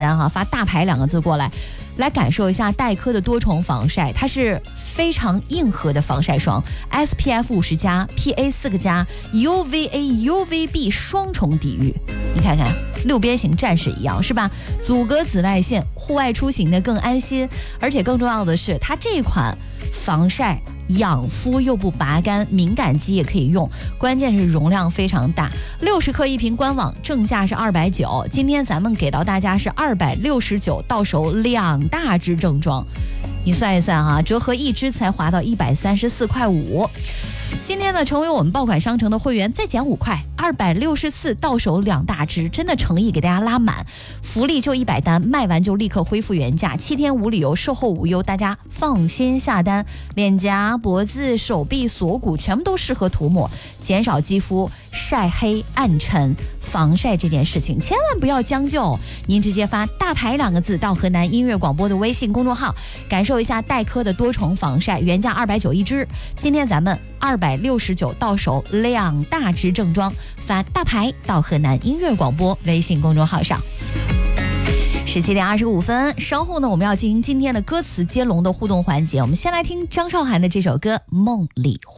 单哈，发大牌2个字过来，来感受一下黛珂的多重防晒。它是非常硬核的防晒霜 ，SPF 50+、PA 4个加、UVA、UVB 双重抵御。你看看6边形战士一样是吧？阻隔紫外线，户外出行的更安心。而且更重要的是，它这款防晒养肤又不拔干，敏感肌也可以用，关键是容量非常大，60克一瓶，官网正价是290，今天咱们给到大家是269，到手2大支正装，你算一算哈，折合1支才划到134.5块。今天呢，成为我们爆款商城的会员再减5块，264到手2大支，真的诚意给大家拉满，福利就100单，卖完就立刻恢复原价，7天无理由，售后无忧，大家放心下单。脸颊、脖子、手臂、锁骨全部都适合涂抹，减少肌肤晒黑暗沉。防晒这件事情千万不要将就，您直接发大牌2个字到河南音乐广播的微信公众号，感受一下黛珂的多重防晒，原价290一支，今天咱们269到手2大支正装，发大牌到河南音乐广播微信公众号上。17点25分，稍后呢，我们要进行今天的歌词接龙的互动环节。我们先来听张韶涵的这首歌《梦里花》。